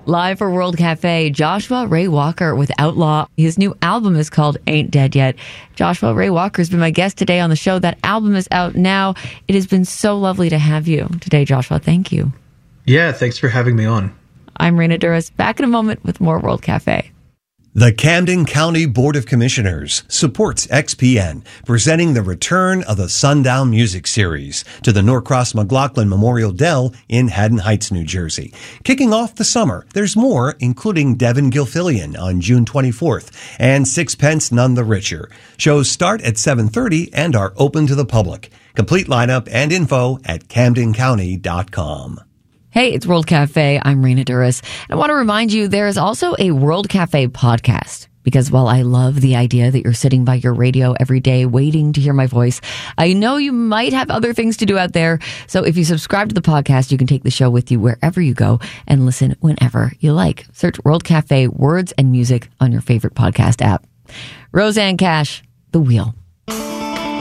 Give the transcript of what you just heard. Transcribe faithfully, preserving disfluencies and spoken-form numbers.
Live for World Cafe, Joshua Ray Walker with Outlaw. His new album is called Ain't Dead Yet. Joshua Ray Walker has been my guest today on the show. That album is out now. It has been so lovely to have you today, Joshua. Thank you. Yeah, thanks for having me on. I'm Raina Douris. Back in a moment with more World Cafe. The Camden County Board of Commissioners supports X P N, presenting the return of the Sundown Music Series to the Norcross McLaughlin Memorial Dell in Haddon Heights, New Jersey. Kicking off the summer, there's more, including Devin Gilfillian on June twenty-fourth and Sixpence None the Richer. Shows start at seven thirty and are open to the public. Complete lineup and info at camden county dot com. Hey, it's World Cafe. I'm Raina Douris. I want to remind you there is also a World Cafe podcast, because while I love the idea that you're sitting by your radio every day waiting to hear my voice, I know you might have other things to do out there. So if you subscribe to the podcast, you can take the show with you wherever you go and listen whenever you like. Search World Cafe Words and Music on your favorite podcast app. Rosanne Cash, The Wheel.